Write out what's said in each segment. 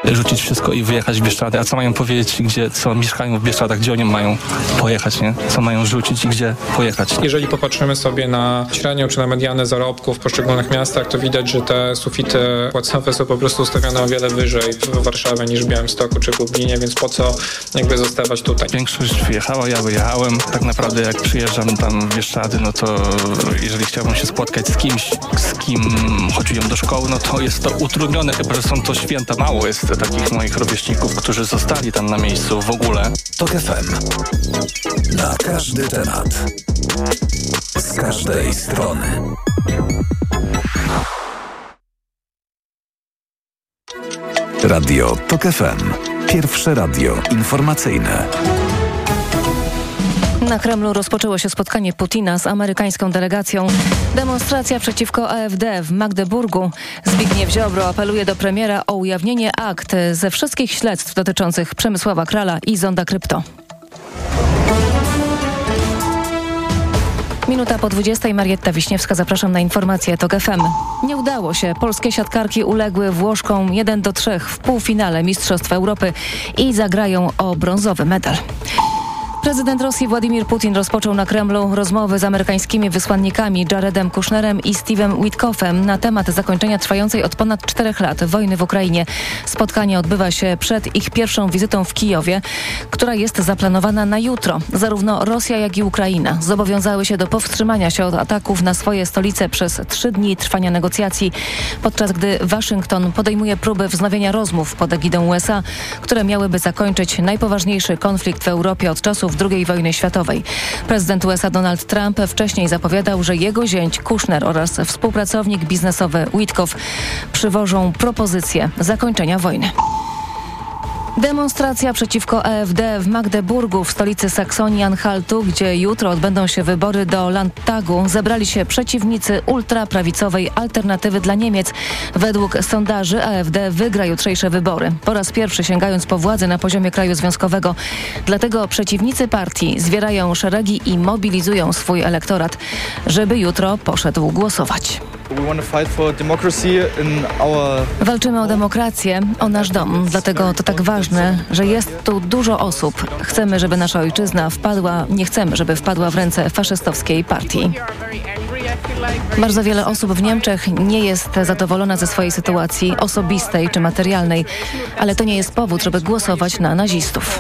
rzucić wszystko i wyjechać w Bieszczady. A co mają powiedzieć, co mieszkają w Bieszczadach, gdzie oni mają pojechać, nie? Co mają rzucić i gdzie pojechać. Jeżeli popatrzymy sobie na średnią czy na medianę zarobków w poszczególnych miastach, to widać, że te sufity płacowe są po prostu ustawione o wiele wyżej w Warszawie niż w Białymstoku czy w Lublinie, więc po co jakby zostawać tutaj? Większość wyjechała, ja wyjechałem. Tak naprawdę jak przyjeżdżam tam w Bieszczady, no to jeżeli chciałbym się spotkać z kimś, z kim chodziłem do szkoły, no to jest to utrudnione, chyba że są to święta. Mało jest takich moich rówieśników, którzy zostali tam na miejscu w ogóle. TOK FM. Na każdy temat. Z każdej strony. Radio TOK FM. Pierwsze radio informacyjne. Na Kremlu rozpoczęło się spotkanie Putina z amerykańską delegacją. Demonstracja przeciwko AfD w Magdeburgu. Zbigniew Ziobro apeluje do premiera o ujawnienie akt ze wszystkich śledztw dotyczących Przemysława Krala i Zonda Krypto. Minuta po 20. Marietta Wiśniewska, zapraszam na informacje TOK FM. Nie udało się. Polskie siatkarki uległy Włoszkom 1-3 w półfinale Mistrzostw Europy i zagrają o brązowy medal. Prezydent Rosji Władimir Putin rozpoczął na Kremlu rozmowy z amerykańskimi wysłannikami Jaredem Kushnerem i Steve'em Witkoffem na temat zakończenia trwającej od ponad 4 lat wojny w Ukrainie. Spotkanie odbywa się przed ich pierwszą wizytą w Kijowie, która jest zaplanowana na jutro. Zarówno Rosja, jak i Ukraina zobowiązały się do powstrzymania się od ataków na swoje stolice przez 3 dni trwania negocjacji, podczas gdy Waszyngton podejmuje próby wznowienia rozmów pod egidą USA, które miałyby zakończyć najpoważniejszy konflikt w Europie od czasów II wojny światowej. Prezydent USA Donald Trump wcześniej zapowiadał, że jego zięć Kushner oraz współpracownik biznesowy Witkoff przywożą propozycję zakończenia wojny. Demonstracja przeciwko AfD w Magdeburgu, w stolicy Saksonii-Anhaltu, gdzie jutro odbędą się wybory do Landtagu, zebrali się przeciwnicy ultraprawicowej Alternatywy dla Niemiec. Według sondaży AfD wygra jutrzejsze wybory, po raz pierwszy sięgając po władzę na poziomie kraju związkowego. Dlatego przeciwnicy partii zwierają szeregi i mobilizują swój elektorat, żeby jutro poszedł głosować. Walczymy o demokrację, o nasz dom. Dlatego to tak ważne, że jest tu dużo osób. Chcemy, żeby nasza ojczyzna nie chcemy, żeby wpadła w ręce faszystowskiej partii. Bardzo wiele osób w Niemczech nie jest zadowolona ze swojej sytuacji osobistej czy materialnej, ale to nie jest powód, żeby głosować na nazistów.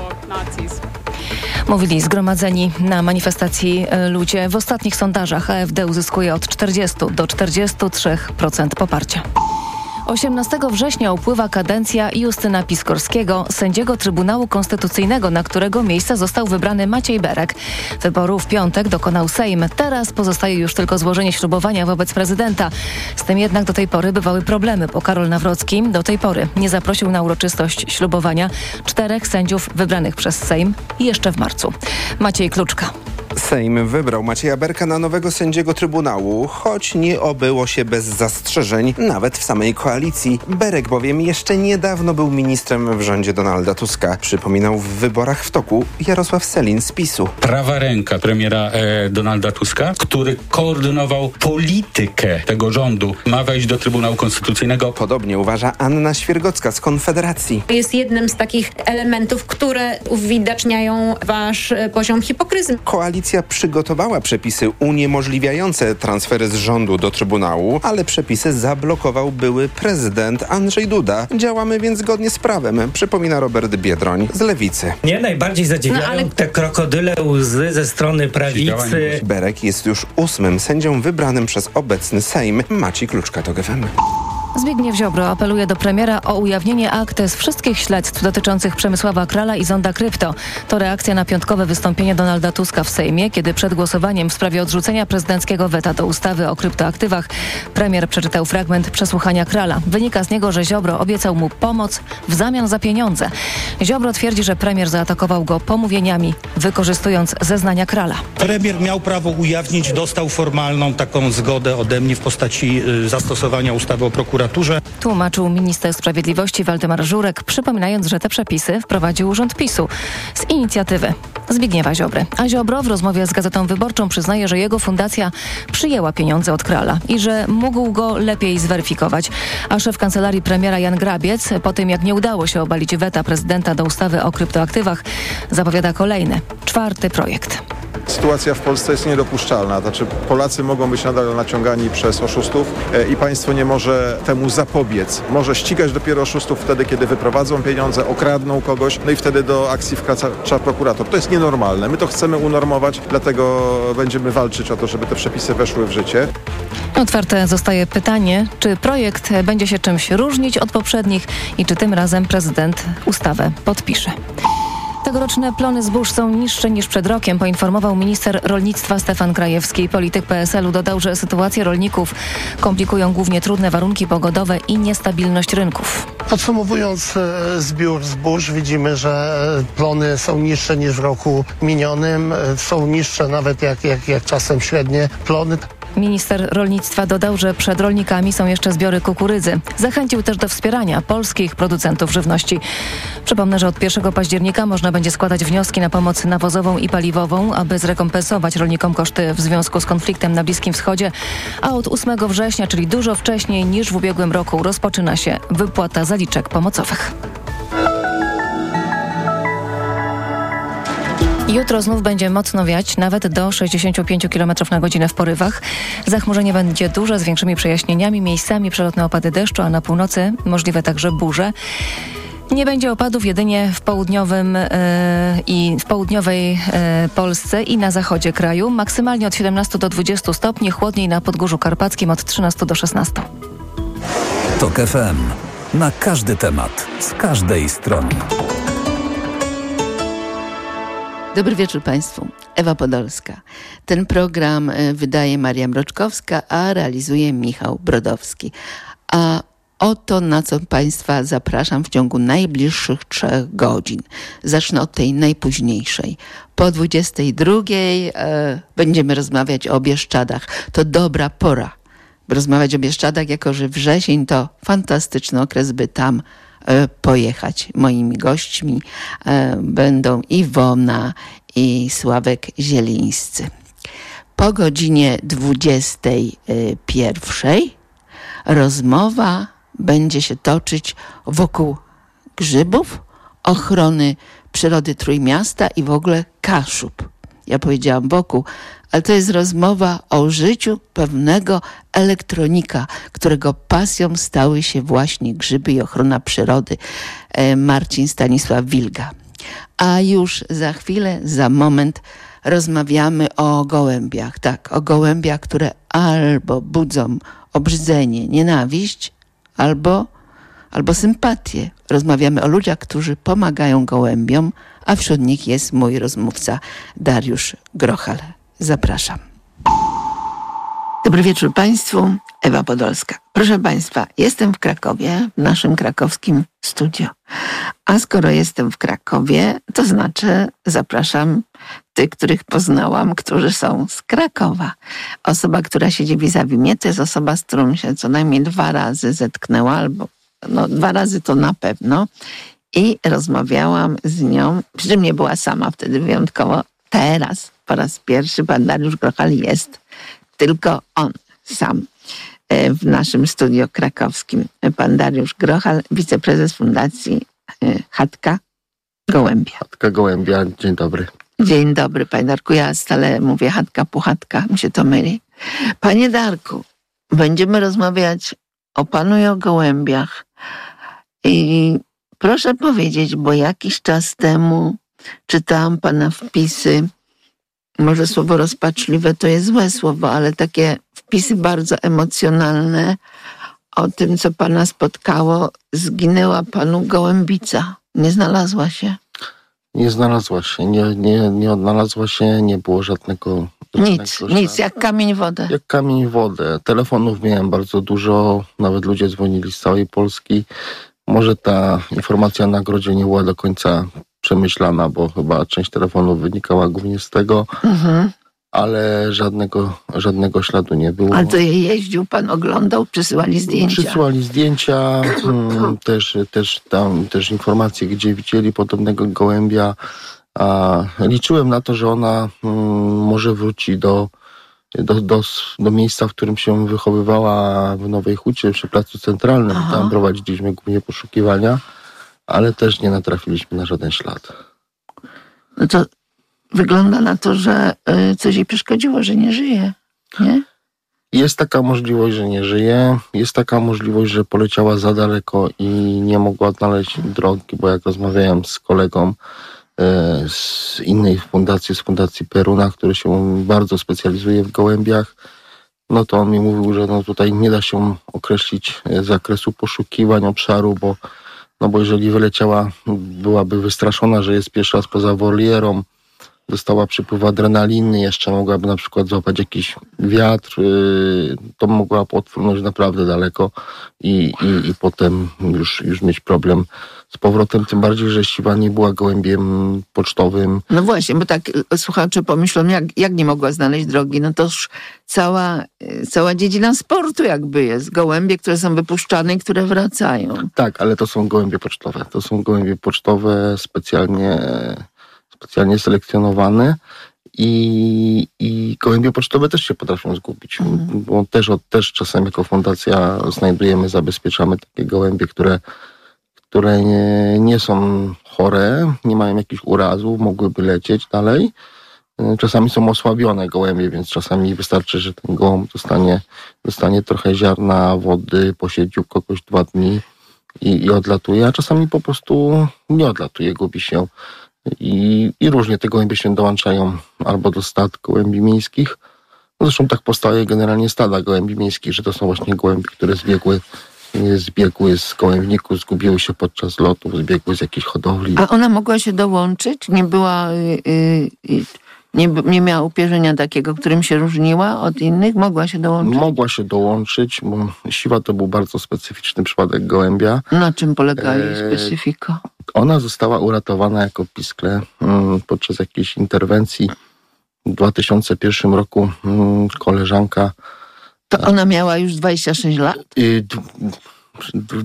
Mówili zgromadzeni na manifestacji ludzie. W ostatnich sondażach AfD uzyskuje od 40 do 43% poparcia. 18 września upływa kadencja Justyna Piskorskiego, sędziego Trybunału Konstytucyjnego, na którego miejsce został wybrany Maciej Berek. Wyboru w piątek dokonał Sejm. Teraz pozostaje już tylko złożenie ślubowania wobec prezydenta. Z tym jednak do tej pory bywały problemy, bo Karol Nawrocki do tej pory nie zaprosił na uroczystość ślubowania 4 sędziów wybranych przez Sejm jeszcze w marcu. Maciej Kluczka. Sejm wybrał Macieja Berka na nowego sędziego Trybunału, choć nie obyło się bez zastrzeżeń, nawet w samej koalicji. Berek bowiem jeszcze niedawno był ministrem w rządzie Donalda Tuska. Przypominał w wyborach w toku Jarosław Sellin z PiS-u. Prawa ręka premiera Donalda Tuska, który koordynował politykę tego rządu, ma wejść do Trybunału Konstytucyjnego. Podobnie uważa Anna Świergocka z Konfederacji. Jest jednym z takich elementów, które uwidaczniają wasz poziom hipokryzji. Koalicja przygotowała przepisy uniemożliwiające transfery z rządu do Trybunału, ale przepisy zablokował były prezydent Andrzej Duda. Działamy więc zgodnie z prawem, przypomina Robert Biedroń z Lewicy. Mnie najbardziej zadziwiają te krokodyle łzy ze strony prawicy. Berek jest już 8. sędzią wybranym przez obecny Sejm. Maciej Kluczka, TOK FM. Zbigniew Ziobro apeluje do premiera o ujawnienie akt z wszystkich śledztw dotyczących Przemysława Krala i Zonda Krypto. To reakcja na piątkowe wystąpienie Donalda Tuska w Sejmie, kiedy przed głosowaniem w sprawie odrzucenia prezydenckiego weta do ustawy o kryptoaktywach premier przeczytał fragment przesłuchania Krala. Wynika z niego, że Ziobro obiecał mu pomoc w zamian za pieniądze. Ziobro twierdzi, że premier zaatakował go pomówieniami, wykorzystując zeznania Krala. Premier miał prawo ujawnić, dostał formalną taką zgodę ode mnie w postaci zastosowania ustawy o prokuraturze. prokuraturze. Tłumaczył minister sprawiedliwości Waldemar Żurek, przypominając, że te przepisy wprowadził Urząd PiS-u z inicjatywy Zbigniewa Ziobry. A Ziobro w rozmowie z Gazetą Wyborczą przyznaje, że jego fundacja przyjęła pieniądze od Krala i że mógł go lepiej zweryfikować. A szef kancelarii premiera Jan Grabiec, po tym jak nie udało się obalić weta prezydenta do ustawy o kryptoaktywach, zapowiada kolejny, 4. projekt. Sytuacja w Polsce jest niedopuszczalna. Znaczy Polacy mogą być nadal naciągani przez oszustów i państwo nie może temu zapobiec. Może ścigać dopiero oszustów wtedy, kiedy wyprowadzą pieniądze, okradną kogoś, no i wtedy do akcji wkracza prokurator. To jest nienormalne. My to chcemy unormować, dlatego będziemy walczyć o to, żeby te przepisy weszły w życie. Otwarte zostaje pytanie, czy projekt będzie się czymś różnić od poprzednich i czy tym razem prezydent ustawę podpisze. Tegoroczne plony zbóż są niższe niż przed rokiem, poinformował minister rolnictwa Stefan Krajewski. Polityk PSL-u dodał, że sytuację rolników komplikują głównie trudne warunki pogodowe i niestabilność rynków. Podsumowując zbiór zbóż, widzimy, że plony są niższe niż w roku minionym, są niższe nawet jak czasem średnie plony. Minister rolnictwa dodał, że przed rolnikami są jeszcze zbiory kukurydzy. Zachęcił też do wspierania polskich producentów żywności. Przypomnę, że od 1 października można będzie składać wnioski na pomoc nawozową i paliwową, aby zrekompensować rolnikom koszty w związku z konfliktem na Bliskim Wschodzie, a od 8 września, czyli dużo wcześniej niż w ubiegłym roku, rozpoczyna się wypłata zaliczek pomocowych. Jutro znów będzie mocno wiać, nawet do 65 km na godzinę w porywach. Zachmurzenie będzie duże, z większymi przejaśnieniami, miejscami przelotne opady deszczu, a na północy możliwe także burze. Nie będzie opadów jedynie w południowej Polsce i na zachodzie kraju. Maksymalnie od 17 do 20 stopni, chłodniej na Podgórzu Karpackim od 13 do 16. TOK FM. Na każdy temat, z każdej strony. Dobry wieczór Państwu. Ewa Podolska. Ten program wydaje Maria Mroczkowska, a realizuje Michał Brodowski. A oto na co Państwa zapraszam w ciągu najbliższych 3 godzin. Zacznę od tej najpóźniejszej. Po 22 będziemy rozmawiać o Bieszczadach. To dobra pora, by rozmawiać o Bieszczadach, jako że wrzesień to fantastyczny okres, by tam pojechać. Moimi gośćmi będą Iwona i Sławek Zielińscy. Po godzinie 21 rozmowa będzie się toczyć wokół grzybów, ochrony przyrody Trójmiasta i w ogóle Kaszub. Ja powiedziałam wokół, ale to jest rozmowa o życiu pewnego elektronika, którego pasją stały się właśnie grzyby i ochrona przyrody. Marcin Stanisław Wilga. A już za chwilę, za moment rozmawiamy o gołębiach. Tak, o gołębiach, które albo budzą obrzydzenie, nienawiść, albo sympatię. Rozmawiamy o ludziach, którzy pomagają gołębiom, a wśród nich jest mój rozmówca Dariusz Grochal. Zapraszam. Dobry wieczór Państwu. Ewa Podolska. Proszę Państwa, jestem w Krakowie, w naszym krakowskim studio. A skoro jestem w Krakowie, to znaczy zapraszam tych, których poznałam, którzy są z Krakowa. Osoba, która siedzi vis-a-vis mnie, to jest osoba, z którą się co najmniej 2 razy zetknęła, albo 2 razy to na pewno. I rozmawiałam z nią, przy czym nie była sama wtedy wyjątkowo. Teraz po raz pierwszy pan Dariusz Grochal jest, tylko on sam w naszym studio krakowskim. Pan Dariusz Grochal, wiceprezes Fundacji Chatka Gołębia. Chatka Gołębia, dzień dobry. Dzień dobry, panie Darku. Ja stale mówię chatka, puchatka, mi się to myli. Panie Darku, będziemy rozmawiać o panu i o gołębiach. I proszę powiedzieć, bo jakiś czas temu czytałam pana wpisy, może słowo rozpaczliwe to jest złe słowo, ale takie wpisy bardzo emocjonalne o tym, co pana spotkało. Zginęła panu gołębica. Nie znalazła się? Nie znalazła się, nie odnalazła się, nie było żadnego nic, jak kamień w wodę. Jak kamień w wodę. Telefonów miałem bardzo dużo, nawet ludzie dzwonili z całej Polski. Może ta informacja o nagrodzie nie była do końca przemyślana, bo chyba część telefonów wynikała głównie z tego. ale żadnego śladu nie było. Ale to jeździł pan, oglądał, przysyłali zdjęcia? Przysyłali zdjęcia, też informacje, gdzie widzieli podobnego gołębia. A liczyłem na to, że ona może wróci do miejsca, w którym się wychowywała w Nowej Hucie, przy Placu Centralnym. Aha. Tam prowadziliśmy głównie poszukiwania, ale też nie natrafiliśmy na żaden ślad. No to wygląda na to, że coś jej przeszkodziło, że nie żyje, nie? Jest taka możliwość, że nie żyje. Jest taka możliwość, że poleciała za daleko i nie mogła odnaleźć drogi, bo jak rozmawiałem z kolegą z innej fundacji, z Fundacji Peruna, który się bardzo specjalizuje w gołębiach, no to on mi mówił, że no tutaj nie da się określić zakresu poszukiwań obszaru, bo jeżeli wyleciała, byłaby wystraszona, że jest pierwszy raz poza wolierą, dostała przypływ adrenaliny, jeszcze mogłaby na przykład złapać jakiś wiatr, to mogła odpłynąć naprawdę daleko i potem już mieć problem z powrotem, tym bardziej, że Siwa nie była gołębiem pocztowym. No właśnie, bo tak słuchacze pomyślą, jak nie mogła znaleźć drogi, no to już cała dziedzina sportu jakby jest. Gołębie, które są wypuszczane i które wracają. Tak, ale to są gołębie pocztowe. To są gołębie pocztowe specjalnie selekcjonowane i gołębie pocztowe też się potrafią zgubić, bo też czasem jako fundacja znajdujemy, zabezpieczamy takie gołębie, które nie są chore, nie mają jakichś urazów, mogłyby lecieć dalej. Czasami są osłabione gołębie, więc czasami wystarczy, że ten gołąb dostanie trochę ziarna, wody, posiedzi u kogoś 2 dni i odlatuje, a czasami po prostu nie odlatuje, gubi się. I różnie te gołębie się dołączają albo do stad gołębi miejskich. No zresztą tak powstaje generalnie stada gołębi miejskich, że to są właśnie gołębie, które zbiegły z gołębników, zgubiły się podczas lotów, zbiegły z jakiejś hodowli. A ona mogła się dołączyć? Nie była... Nie miała upierzenia takiego, którym się różniła od innych? Mogła się dołączyć? Mogła się dołączyć, bo Siwa to był bardzo specyficzny przypadek gołębia. Na czym polega jej specyfika? Ona została uratowana jako piskle podczas jakiejś interwencji w 2001 roku. Koleżanka... To ona miała już 26 lat? W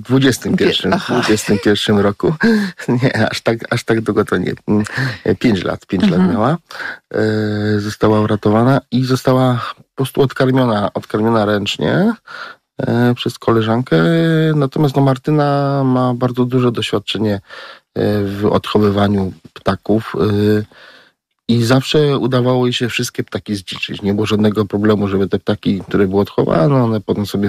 21 roku. Nie, aż tak długo to nie. 5 lat miała. Została uratowana i została po prostu odkarmiona ręcznie przez koleżankę. Natomiast Martyna ma bardzo duże doświadczenie w odchowywaniu ptaków i zawsze udawało jej się wszystkie ptaki zdziczyć. Nie było żadnego problemu, żeby te ptaki, które były odchowane, one potem sobie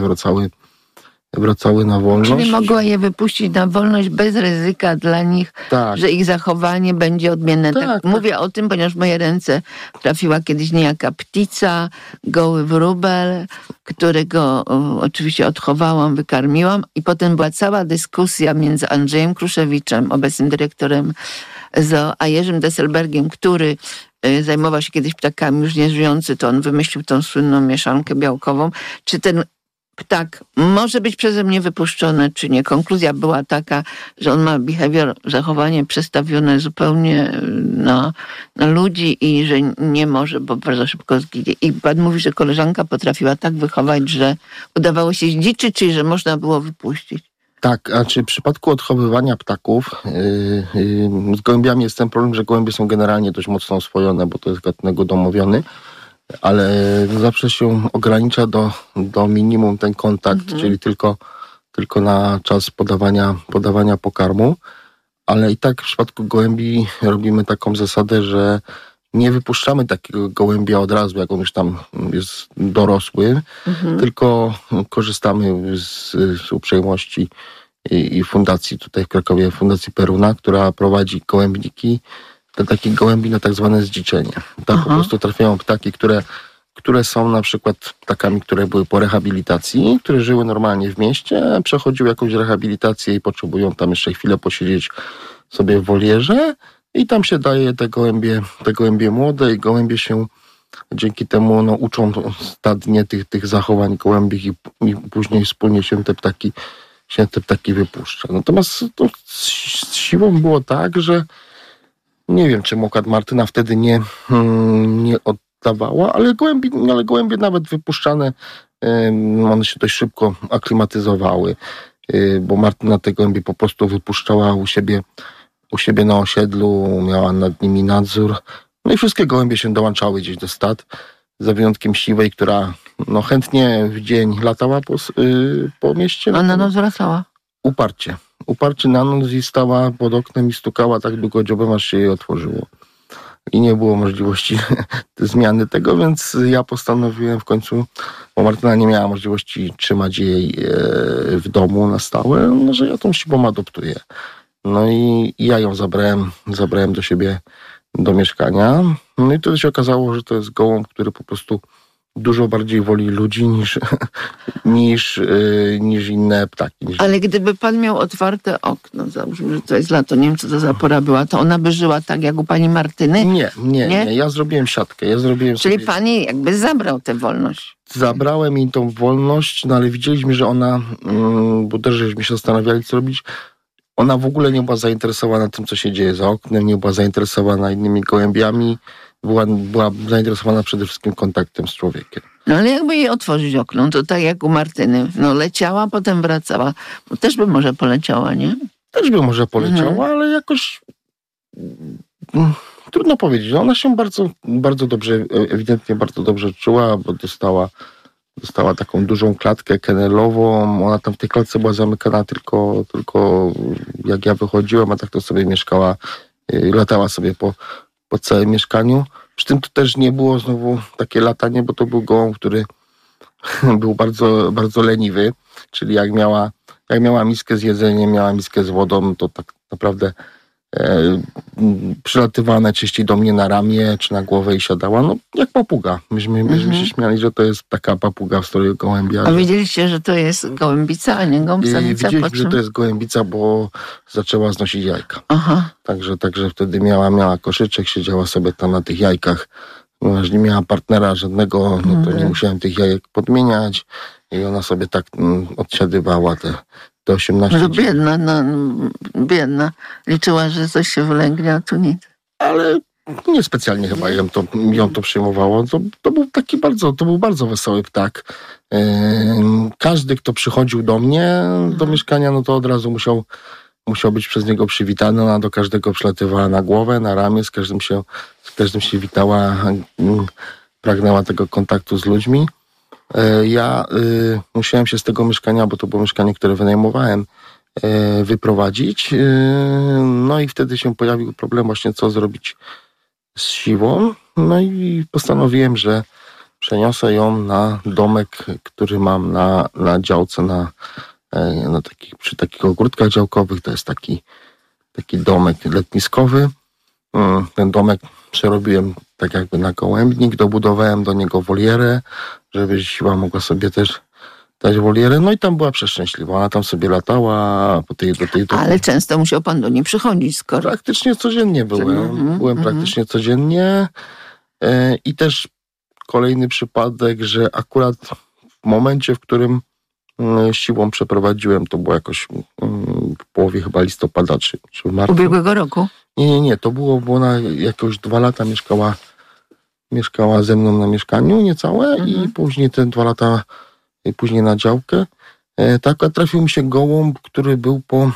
wracały na wolność. Czyli mogła je wypuścić na wolność bez ryzyka dla nich, tak, że ich zachowanie będzie odmienne. Tak, mówię o tym, ponieważ w moje ręce trafiła kiedyś niejaka ptica, goły wróbel, którego oczywiście odchowałam, wykarmiłam i potem była cała dyskusja między Andrzejem Kruszewiczem, obecnym dyrektorem zoo, a Jerzym Desselbergiem, który zajmował się kiedyś ptakami, już nie żyjący, to on wymyślił tą słynną mieszankę białkową. Czy ten ptak może być przeze mnie wypuszczony, czy nie? Konkluzja była taka, że on ma zachowanie przestawione zupełnie na ludzi i że nie może, bo bardzo szybko zginie. I pan mówi, że koleżanka potrafiła tak wychować, że udawało się zdziczyć, czyli że można było wypuścić. Tak, a czy w przypadku odchowywania ptaków z gołębiami jest ten problem, że gołębie są generalnie dość mocno oswojone, bo to jest gatunek udomowiony, ale zawsze się ogranicza do minimum ten kontakt, czyli tylko na czas podawania pokarmu, ale i tak w przypadku gołębi robimy taką zasadę, że nie wypuszczamy takiego gołębia od razu, jak on już tam jest dorosły, tylko korzystamy z uprzejmości i fundacji tutaj w Krakowie, Fundacji Peruna, która prowadzi gołębniki do takich gołębi na tak zwane zdziczenie. Tam po prostu trafiają ptaki, które są na przykład ptakami, które były po rehabilitacji, które żyły normalnie w mieście, przechodziły jakąś rehabilitację i potrzebują tam jeszcze chwilę posiedzieć sobie w wolierze i tam się daje te gołębie młode i gołębie się dzięki temu uczą stadnie tych zachowań gołębich i później wspólnie się te ptaki wypuszcza. Natomiast to z Siwą było tak, że nie wiem, czy akurat Martyna wtedy nie dawała, ale gołębie nawet wypuszczane, one się dość szybko aklimatyzowały, bo Martyna te gołębie po prostu wypuszczała u siebie na osiedlu, miała nad nimi nadzór. No i wszystkie gołębie się dołączały gdzieś do stad, za wyjątkiem siwej, która chętnie w dzień latała po mieście. A na noc wracała? Uparcie na noc i stała pod oknem i stukała tak długo dziobem, aż się jej otworzyło. I nie było możliwości zmiany tego, więc ja postanowiłem w końcu, bo Martyna nie miała możliwości trzymać jej w domu na stałe, że ja tą siwą adoptuję. No i ja ją zabrałem do siebie do mieszkania. No i wtedy się okazało, że to jest gołąb, który po prostu dużo bardziej woli ludzi niż inne ptaki. Ale gdyby pan miał otwarte okno, załóżmy, że to jest lato, nie wiem co to za pora była, to ona by żyła tak jak u pani Martyny? Nie. Ja zrobiłem siatkę. Czyli pan jej jakby zabrał tę wolność? Zabrałem jej tą wolność, no ale widzieliśmy, że ona, bo też żeśmy się zastanawiali, co robić, ona w ogóle nie była zainteresowana tym, co się dzieje za oknem, nie była zainteresowana innymi gołębiami, była zainteresowana przede wszystkim kontaktem z człowiekiem. No ale jakby jej otworzyć okno, to tak jak u Martyny, leciała, potem wracała, bo też by może poleciała, nie? Też by może poleciała, ale jakoś trudno powiedzieć. Ona się bardzo, bardzo dobrze, ewidentnie bardzo dobrze czuła, bo dostała taką dużą klatkę kennelową. Ona tam w tej klatce była zamykana tylko jak ja wychodziłem, a tak to sobie mieszkała, latała sobie po całym mieszkaniu. Przy tym to też nie było znowu takie latanie, bo to był gołąb, który był bardzo, bardzo leniwy, czyli jak miała miskę z jedzeniem, miała miskę z wodą, to tak naprawdę przylatywała najczęściej do mnie na ramię czy na głowę i siadała, jak papuga. Myśmy się śmiali, że to jest taka papuga w stroju gołębia. A wiedzieliście, że to jest gołębica, a nie gołąb samica? Wiedzieliśmy, że to jest gołębica, bo zaczęła znosić jajka. Aha. Także wtedy miała koszyczek, siedziała sobie tam na tych jajkach. Ponieważ nie miała partnera żadnego, to nie musiałem tych jajek podmieniać i ona sobie tak odsiadywała te 18 dni. Biedna. Liczyła, że coś się wylęgnie, a tu nic. Ale niespecjalnie chyba ją to przyjmowało. To był bardzo wesoły ptak. Każdy, kto przychodził do mnie, do mieszkania, to od razu musiał być przez niego przywitany. Ona do każdego przylatywała na głowę, na ramię, z każdym się witała, pragnęła tego kontaktu z ludźmi. Ja musiałem się z tego mieszkania, bo to było mieszkanie, które wynajmowałem, wyprowadzić. No i wtedy się pojawił problem właśnie, co zrobić z siwą. No i postanowiłem, że przeniosę ją na domek, który mam na działce, przy takich ogródkach działkowych. To jest taki domek letniskowy. Ten domek przerobiłem tak jakby na gołębnik, dobudowałem do niego wolierę, żeby siła mogła sobie też dać wolierę. No i tam była przeszczęśliwa. Ona tam sobie latała do tej. Ale często musiał pan do niej przychodzić, skoro... Praktycznie codziennie byłem. Praktycznie codziennie. I też kolejny przypadek, że akurat w momencie, w którym siłą przeprowadziłem, to było jakoś w połowie chyba listopada, czy w marcu. Ubiegłego roku? Nie, to było, bo ona jakoś 2 lata mieszkała ze mną na mieszkaniu, niecałe, i później te 2 lata później na działkę. Tak, trafił mi się gołąb, który był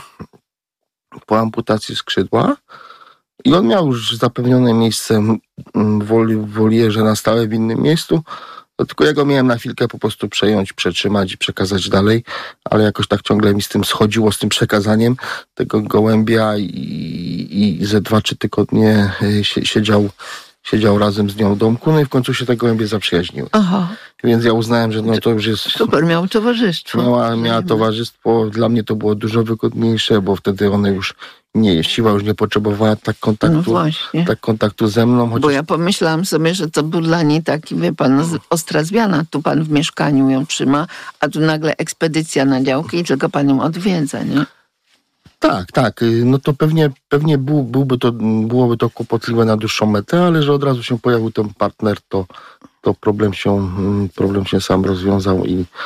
po amputacji skrzydła i on miał już zapewnione miejsce w wolierze na stałe w innym miejscu. Tylko ja go miałem na chwilkę po prostu przejąć, przetrzymać i przekazać dalej, ale jakoś tak ciągle mi z tym schodziło, z tym przekazaniem tego gołębia i ze 2-3 tygodnie siedział razem z nią w domku, no i w końcu się te gołębie zaprzyjaźniły. Aha. Więc ja uznałem, że to już jest... Super, miał towarzystwo. Miała towarzystwo, dla mnie to było dużo wygodniejsze, bo wtedy one już siła już nie potrzebowała tak kontaktu ze mną. Bo ja pomyślałam sobie, że to był dla niej taki, wie pan, ostra zmiana. Tu pan w mieszkaniu ją trzyma, a tu nagle ekspedycja na działkę i tylko pan ją odwiedza, nie? Tak. No to pewnie byłoby to kłopotliwe na dłuższą metę, ale że od razu się pojawił ten partner, to problem się sam rozwiązał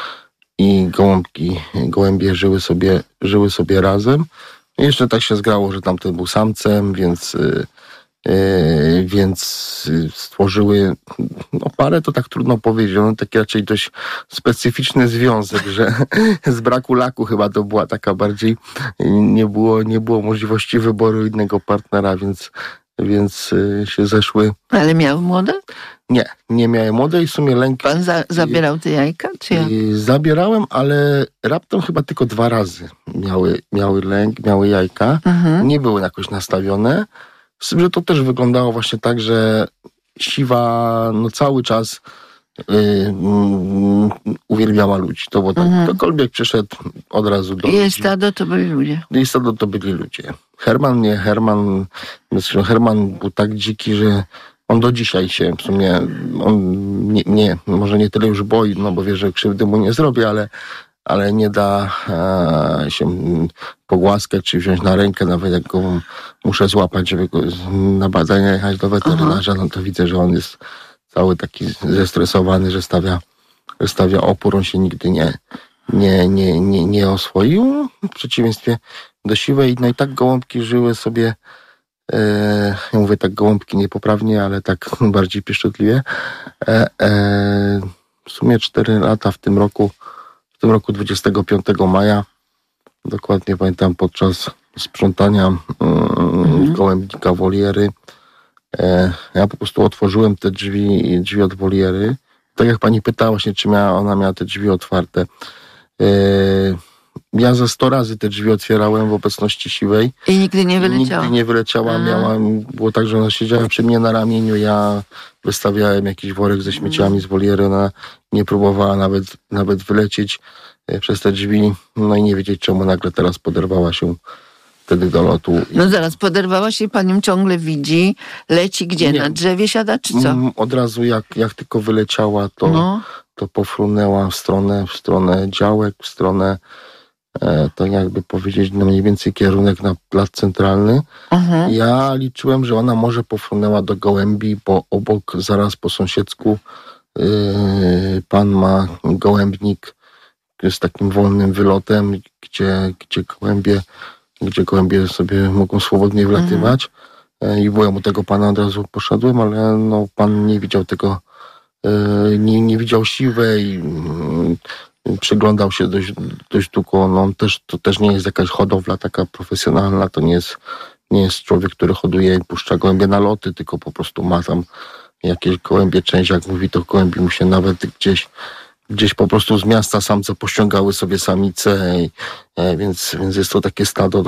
i gołębie żyły sobie razem. I jeszcze tak się zgrało, że tamten był samcem, więc więc stworzyły, parę to tak trudno powiedzieć, taki raczej dość specyficzny związek, że z braku laku chyba to była taka bardziej, nie było możliwości wyboru innego partnera, więc się zeszły. Ale miały młode? Nie miałem młode i w sumie lęk... Pan zabierał te jajka, czy ja? Zabierałem, ale raptem chyba tylko 2 razy miały lęk, miały jajka. Nie były jakoś nastawione. Z tym, że to też wyglądało właśnie tak, że siwa cały czas uwielbiała ludzi. To było tak, ktokolwiek przyszedł od razu do Jej stado to byli ludzie. Jej stado to byli ludzie. Herman był tak dziki, że on do dzisiaj się w sumie, może nie tyle już boi, bo wie, że krzywdy mu nie zrobi, ale nie da się pogłaskać czy wziąć na rękę, nawet jak go muszę złapać, żeby go na badania jechać do weterynarza, to widzę, że on jest cały taki zestresowany, że stawia opór, on się nigdy nie oswoił, w przeciwieństwie do siwej. No i tak gołąbki żyły sobie, ja mówię tak gołąbki niepoprawnie, ale tak bardziej pieszczotliwie, w sumie 4 lata w tym roku 25 maja, dokładnie pamiętam, podczas sprzątania gołębnika woliery, ja po prostu otworzyłem te drzwi od woliery. Tak jak pani pytała się, czy ona miała te drzwi otwarte. Ja ze 100 razy te drzwi otwierałem w obecności siwej. I nigdy nie wyleciała? Nigdy nie wyleciała. Było tak, że ona siedziała przy mnie na ramieniu, ja wystawiałem jakiś worek ze śmieciami z woliery, ona nie próbowała nawet wylecieć przez te drzwi, no i nie wiedzieć, czemu nagle teraz poderwała się wtedy do lotu. No zaraz, poderwała się, pan ją ciągle widzi, leci gdzie? Na drzewie siada, czy co? Od razu jak tylko wyleciała, to pofrunęła w stronę działek, w stronę, tak jakby powiedzieć, mniej więcej kierunek na plac centralny. Ja liczyłem, że ona może pofrunęła do gołębi, bo obok, zaraz po sąsiedzku, pan ma gołębnik z takim wolnym wylotem, gdzie gołębie sobie mogą swobodnie wlatywać. I byłem u tego pana, od razu poszedłem, ale pan nie widział tego, nie widział siwej, przyglądał się dość długo. To też nie jest jakaś hodowla taka profesjonalna, to nie jest człowiek, który hoduje i puszcza gołębie na loty, tylko po prostu ma tam jakieś gołębie, część, jak mówi, to gołębi mu się nawet gdzieś po prostu z miasta samce pościągały sobie samice, więc jest to takie stado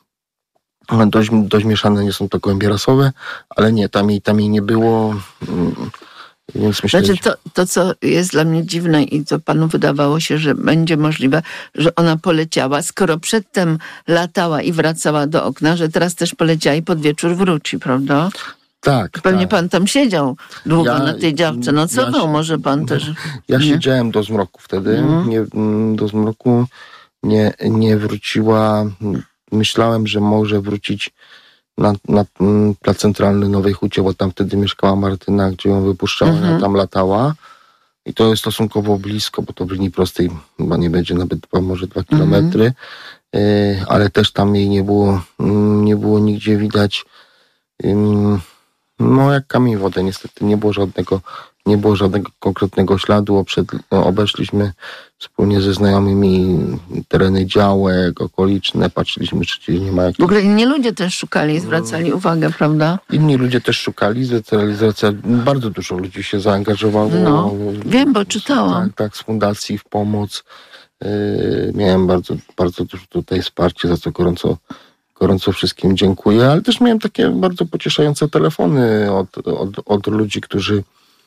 dość mieszane, nie są to gołębie rasowe, ale nie, tam jej nie było, więc myślę, to co jest dla mnie dziwne i co panu wydawało się, że będzie możliwe, że ona poleciała, skoro przedtem latała i wracała do okna, że teraz też poleciała i pod wieczór wróci, prawda? Tak. Pewnie pan tam siedział długo na tej działce. Nocował może pan też. Ja siedziałem do zmroku wtedy. Do zmroku nie wróciła. Myślałem, że może wrócić na plac centralny Nowej Hucie, bo tam wtedy mieszkała Martyna, gdzie ją wypuszczała, ona tam latała. I to jest stosunkowo blisko, bo to w linii prostej chyba nie będzie nawet może 2 kilometry. Ale też tam jej nie było nigdzie widać. Jak kamień w wodę, niestety nie było żadnego konkretnego śladu. Obeszliśmy wspólnie ze znajomymi tereny działek, okoliczne, patrzyliśmy, czy gdzieś nie ma jakichś... W ogóle inni ludzie też szukali i zwracali uwagę, prawda? Inni ludzie też szukali, bardzo dużo ludzi się zaangażowało. Wiem, bo czytałam. Tak, z fundacji w pomoc. Miałem bardzo, bardzo dużo tutaj wsparcie, za co gorąco wszystkim dziękuję, ale też miałem takie bardzo pocieszające telefony od ludzi, którzy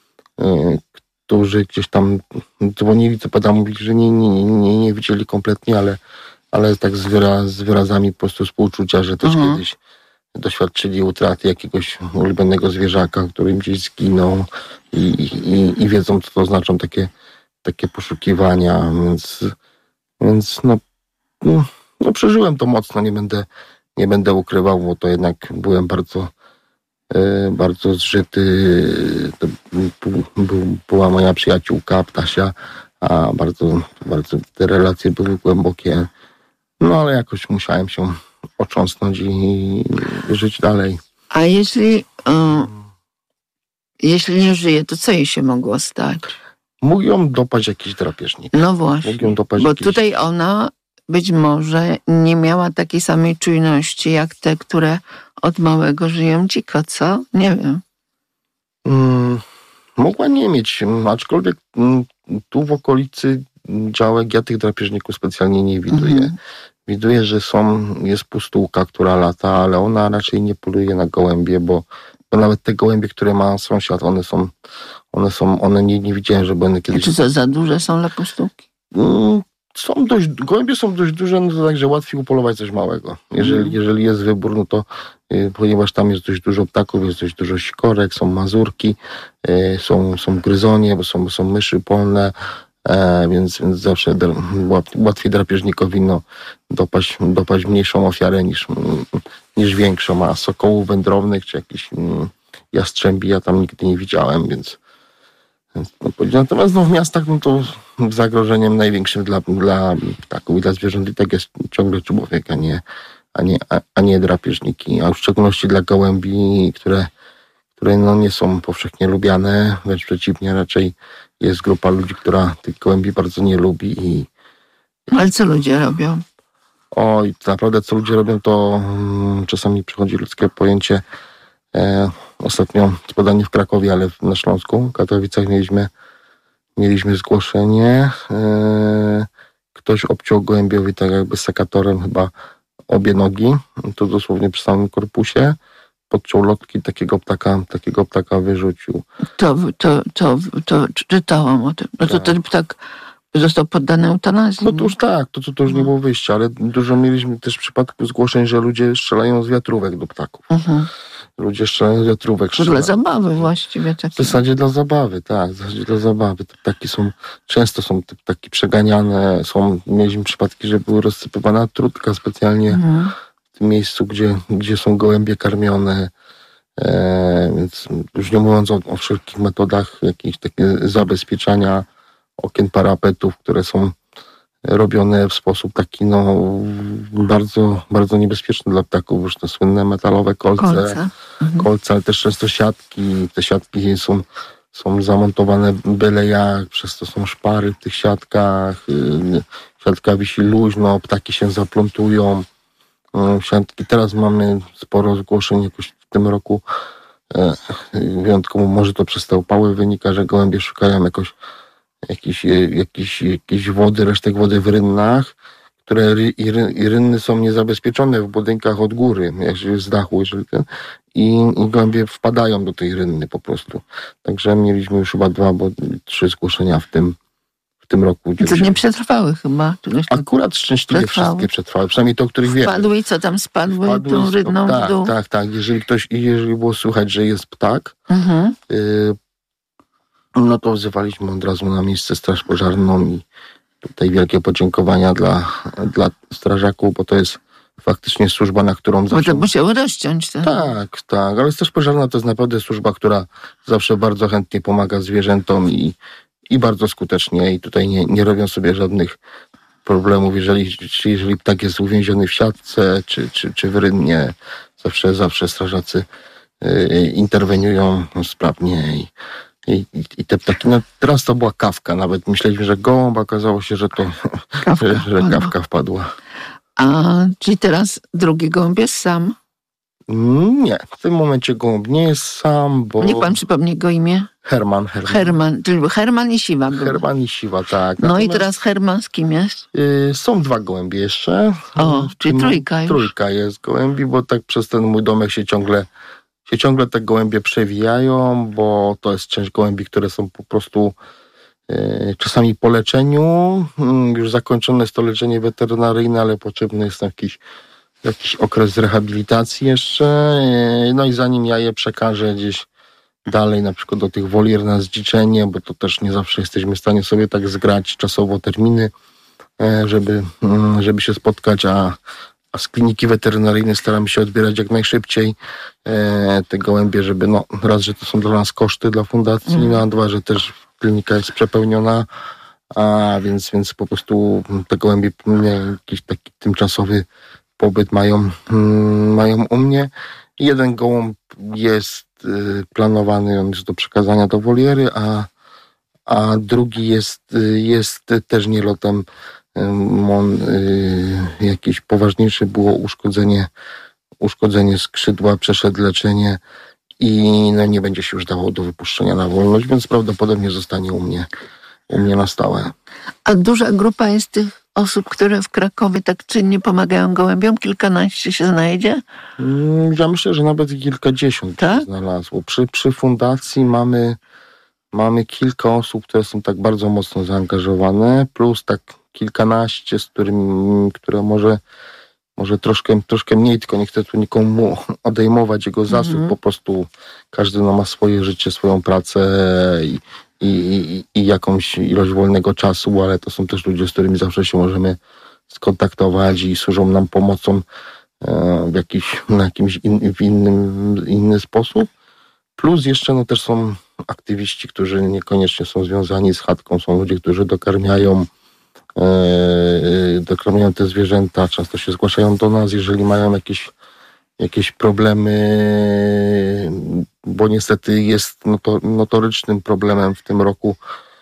gdzieś tam dzwonili, mówili, że nie widzieli kompletnie, ale tak z wyrazami po prostu współczucia, że też kiedyś doświadczyli utraty jakiegoś ulubionego zwierzaka, który gdzieś zginął i wiedzą, co to znaczą takie poszukiwania, więc przeżyłem to mocno, nie będę ukrywał, bo to jednak byłem bardzo zżyty. To była moja przyjaciółka, Ptasia, a bardzo, bardzo te relacje były głębokie. Ale jakoś musiałem się otrząsnąć i żyć dalej. A jeśli nie żyje, to co jej się mogło stać? Mógł ją dopaść jakiś drapieżnik. No właśnie, bo tutaj ona być może nie miała takiej samej czujności, jak te, które od małego żyją dziko, co? Nie wiem. Mogła nie mieć, aczkolwiek tu w okolicy działek ja tych drapieżników specjalnie nie widuję. Widuję, że jest pustułka, która lata, ale ona raczej nie poluje na gołębie, bo nawet te gołębie, które ma sąsiad, one nie widziałem, żeby one kiedyś... Czy to za duże są dla pustułki? Gołębie są dość duże, no to także łatwiej upolować coś małego. Jeżeli jest wybór, no to ponieważ tam jest dość dużo ptaków, jest dość dużo sikorek, są mazurki, są gryzonie, bo są myszy polne, więc zawsze łatwiej drapieżnikowi dopaść mniejszą ofiarę niż większą. A sokołów wędrownych czy jakichś jastrzębi ja tam nigdy nie widziałem, więc natomiast w miastach to zagrożeniem największym dla ptaków i dla zwierząt i tak jest ciągle czubowek, a nie drapieżniki, a w szczególności dla gołębi, które nie są powszechnie lubiane, wręcz przeciwnie, raczej jest grupa ludzi, która tych gołębi bardzo nie lubi. Ale co ludzie robią? Oj, naprawdę co ludzie robią, to czasami przychodzi ludzkie pojęcie. Ostatnio podanie w Krakowie, ale na Śląsku, w Katowicach mieliśmy zgłoszenie. Ktoś obciął gołębiowi tak jakby sekatorem chyba obie nogi, to dosłownie przy samym korpusie. Podciął lotki, takiego ptaka wyrzucił. To czytałam o tym. No to ten ptak został poddany eutanazji. No to już tak, to już nie było wyjścia, ale dużo mieliśmy też przypadków zgłoszeń, że ludzie strzelają z wiatrówek do ptaków. Ludzie strzelają z wiatrówek. To dla zabawy właściwie. W zasadzie dla zabawy, tak. W zasadzie dla zabawy. Te ptaki często są te ptaki przeganiane. Mieliśmy przypadki, że były rozsypywana trutka specjalnie w tym miejscu, gdzie są gołębie karmione. Więc już nie mówiąc o wszelkich metodach jakichś takich zabezpieczania okien parapetów, które są robione w sposób taki bardzo, bardzo niebezpieczny dla ptaków. Już te słynne metalowe kolce, ale też często siatki. Te siatki są zamontowane byle jak, przez to są szpary w tych siatkach. Siatka wisi luźno, ptaki się zaplątują. Siatki. Teraz mamy sporo zgłoszeń jakoś w tym roku. Wyjątkowo może to przez te upały wynika, że gołębie szukają jakieś wody, resztek wody w rynnach, które i rynny są niezabezpieczone w budynkach od góry, jak z dachu, i gołębie wpadają do tej rynny po prostu. Także mieliśmy już chyba 2 albo 3 zgłoszenia w tym roku. To nie przetrwały chyba. Akurat szczęśliwie wszystkie przetrwały, przynajmniej to, o których wiemy. Spadły i co tam spadły tą rynną w dół? Tak. Jeżeli było słychać, że jest ptak, no to wzywaliśmy od razu na miejsce straż pożarną i tutaj wielkie podziękowania dla strażaków, bo to jest faktycznie służba, na którą zawsze... Bo to musiały rozciąć. Tak, ale straż pożarna to jest naprawdę służba, która zawsze bardzo chętnie pomaga zwierzętom i bardzo skutecznie i tutaj nie robią sobie żadnych problemów, jeżeli ptak jest uwięziony w siatce czy w rynnie, zawsze strażacy interweniują sprawnie i te ptaki, teraz to była kawka, nawet myśleliśmy, że gołąb, okazało się, że to kawka wpadła. A czyli teraz drugi gołąb jest sam? Nie, w tym momencie gołąb nie jest sam, bo... Niech pan przypomni go imię? Herman. Czyli Herman i Siwa był. Herman i Siwa, tak. No i teraz Herman z kim jest? Są 2 gołębie jeszcze. Czyli trójka już. Trójka jest gołębi, bo tak przez ten mój domek się ciągle te gołębie przewijają, bo to jest część gołębi, które są po prostu czasami po leczeniu. Już zakończone jest to leczenie weterynaryjne, ale potrzebny jest jakiś okres rehabilitacji jeszcze. No i zanim ja je przekażę gdzieś dalej, na przykład do tych wolier na zdziczenie, bo to też nie zawsze jesteśmy w stanie sobie tak zgrać czasowo terminy, żeby się spotkać, a z kliniki weterynaryjnej staramy się odbierać jak najszybciej te gołębie, żeby raz, że to są dla nas koszty dla fundacji, a 2, że też klinika jest przepełniona, a więc po prostu te gołębie jakiś taki tymczasowy pobyt mają u mnie. Jeden gołąb jest planowany, on jest do przekazania do woliery, a drugi jest też nielotem. Jakieś poważniejsze było uszkodzenie skrzydła, przeszedł leczenie i nie będzie się już dało do wypuszczenia na wolność, więc prawdopodobnie zostanie u mnie na stałe. A duża grupa jest tych osób, które w Krakowie tak czynnie pomagają gołębiom? Kilkanaście się znajdzie? Ja myślę, że nawet kilkadziesiąt się znalazło. Przy fundacji mamy kilka osób, które są tak bardzo mocno zaangażowane, plus tak kilkanaście, które może troszkę mniej, tylko nie chcę tu nikomu odejmować jego zasług, po prostu każdy ma swoje życie, swoją pracę i jakąś ilość wolnego czasu, ale to są też ludzie, z którymi zawsze się możemy skontaktować i służą nam pomocą w inny sposób. Plus jeszcze też są aktywiści, którzy niekoniecznie są związani z chatką, są ludzie, którzy dokarmiają te zwierzęta, często się zgłaszają do nas, jeżeli mają jakieś problemy, bo niestety jest notorycznym problemem w tym roku